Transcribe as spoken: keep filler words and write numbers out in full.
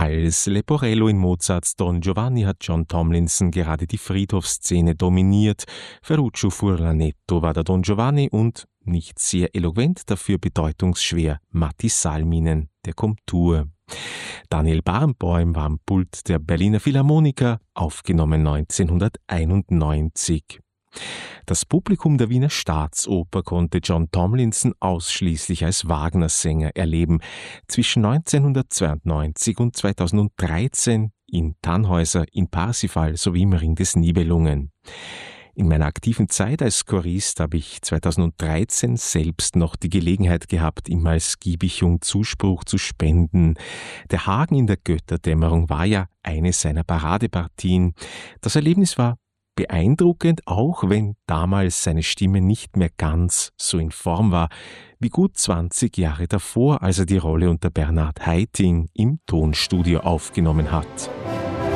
Als Leporello in Mozarts Don Giovanni hat John Tomlinson gerade die Friedhofsszene dominiert. Ferruccio Furlanetto war der Don Giovanni und, nicht sehr eloquent, dafür bedeutungsschwer, Matti Salminen, der Komtur. Daniel Barenboim war am Pult der Berliner Philharmoniker, aufgenommen neunzehnhunderteinundneunzig. Das Publikum der Wiener Staatsoper konnte John Tomlinson ausschließlich als Wagner-Sänger erleben. Zwischen neunzehnhundertzweiundneunzig und zweitausenddreizehn in Tannhäuser, in Parsifal sowie im Ring des Nibelungen. In meiner aktiven Zeit als Chorist habe ich zweitausenddreizehn selbst noch die Gelegenheit gehabt, ihm als Giebichung Zuspruch zu spenden. Der Hagen in der Götterdämmerung war ja eine seiner Paradepartien. Das Erlebnis war beeindruckend, auch wenn damals seine Stimme nicht mehr ganz so in Form war wie gut zwanzig Jahre davor, als er die Rolle unter Bernhard Haitink im Tonstudio aufgenommen hat.